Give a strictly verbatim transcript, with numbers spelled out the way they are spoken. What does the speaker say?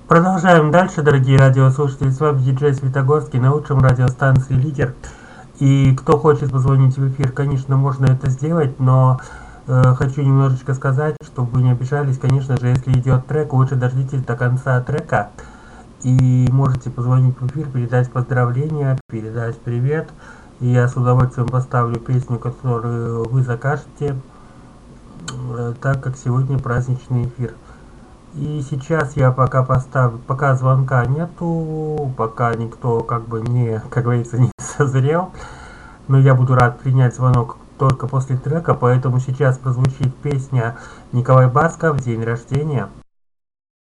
Продолжаем дальше, дорогие радиослушатели. С вами диджей Светогорский на лучшем радиостанции «Лидер». И кто хочет позвонить в эфир, конечно, можно это сделать, но э, хочу немножечко сказать, чтобы вы не обижались. Конечно же, если идет трек, лучше дождитесь до конца трека. И можете позвонить в эфир, передать поздравления, передать привет. И я с удовольствием поставлю песню, которую вы закажете, э, так как сегодня праздничный эфир. И сейчас я пока поставлю, пока звонка нету, пока никто как бы не, как говорится, не созрел, но я буду рад принять звонок только после трека, поэтому сейчас прозвучит песня Николай Басков «День рождения».